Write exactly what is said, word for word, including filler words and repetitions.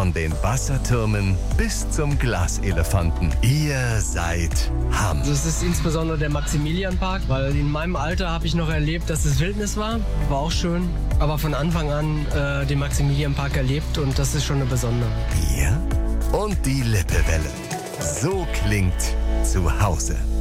Von den Wassertürmen bis zum Glaselefanten. Ihr seid Hamm. Das ist insbesondere der Maximilianpark, weil in meinem Alter habe ich noch erlebt, dass es Wildnis war. War auch schön. Aber von Anfang an äh, den Maximilianpark erlebt und das ist schon eine besondere. Ihr und die Lippewelle. So klingt zu Hause.